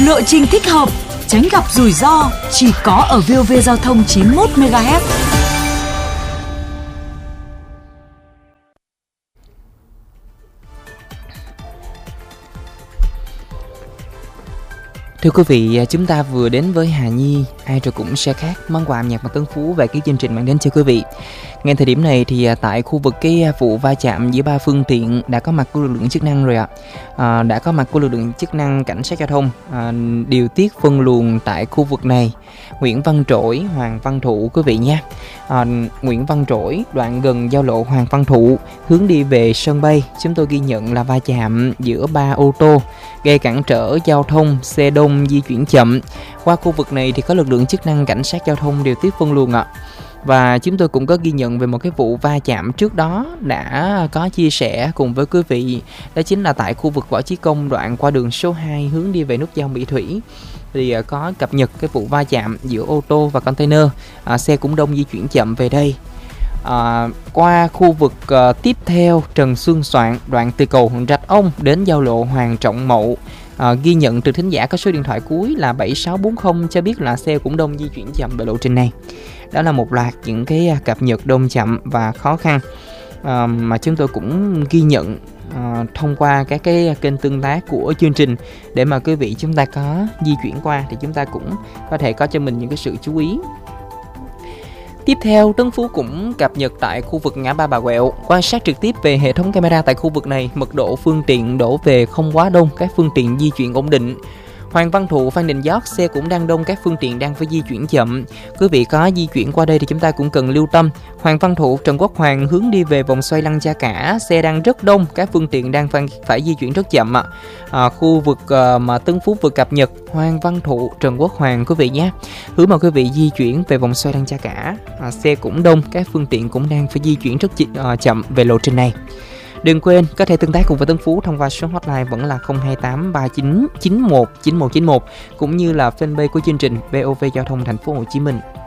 lộ trình thích hợp, tránh gặp rủi ro chỉ có ở VOV Giao thông 91 MHz. Thưa quý vị, chúng ta vừa đến với Hà Nhi, ai rồi cũng sẽ khác, món quà âm nhạc bằng Tân Phú và cái chương trình mang đến cho quý vị. Ngay thời điểm này thì tại khu vực cái vụ va chạm giữa ba phương tiện đã có mặt của lực lượng chức năng rồi ạ. Đã có mặt của lực lượng chức năng cảnh sát giao thông điều tiết phân luồng tại khu vực này. Nguyễn Văn Trỗi, Hoàng Văn Thụ quý vị nha. Nguyễn Văn Trỗi, đoạn gần giao lộ Hoàng Văn Thụ, hướng đi về sân bay, chúng tôi ghi nhận là va chạm giữa 3 ô tô, gây cản trở giao thông, xe đông di chuyển chậm. Qua khu vực này thì có lực lượng chức năng cảnh sát giao thông điều tiết phân luồng ạ. Và chúng tôi cũng có ghi nhận về một cái vụ va chạm trước đó đã có chia sẻ cùng với quý vị. Đó chính là tại khu vực Võ Chí Công, đoạn qua đường số 2 hướng đi về nút giao Mỹ Thủy. Thì có cập nhật cái vụ va chạm giữa ô tô và container, xe cũng đông di chuyển chậm về đây. Qua khu vực tiếp theo Trần Xuân Soạn, đoạn từ cầu Rạch Ông đến giao lộ Hoàng Trọng Mậu, ghi nhận từ thính giả có số điện thoại cuối là 7640 cho biết là xe cũng đông di chuyển chậm về lộ trình này. Đó là một loạt những cái cập nhật đông chậm và khó khăn mà chúng tôi cũng ghi nhận thông qua các cái kênh tương tác của chương trình, để mà quý vị chúng ta có di chuyển qua thì chúng ta cũng có thể có cho mình những cái sự chú ý. Tiếp theo, Tân Phú cũng cập nhật tại khu vực ngã ba Bà Quẹo, quan sát trực tiếp về hệ thống camera tại khu vực này, mật độ phương tiện đổ về không quá đông, các phương tiện di chuyển ổn định. Hoàng Văn Thụ, Phan Đình Giót, xe cũng đang đông, các phương tiện đang phải di chuyển chậm. Quý vị có di chuyển qua đây thì chúng ta cũng cần lưu tâm. Hoàng Văn Thụ, Trần Quốc Hoàng hướng đi về vòng xoay Lăng Cha Cả, xe đang rất đông, các phương tiện đang phải di chuyển rất chậm ạ. Khu vực mà Tân Phú vừa cập nhật, Hoàng Văn Thụ, Trần Quốc Hoàng quý vị nhé. Hướng mà quý vị di chuyển về vòng xoay Lăng Cha Cả, xe cũng đông, các phương tiện cũng đang phải di chuyển rất chậm về lộ trình này. Đừng quên có thể tương tác cùng với Tân Phú thông qua số hotline vẫn là 028 39 91 9191, cũng như là fanpage của chương trình VOV Giao thông Thành phố Hồ Chí Minh.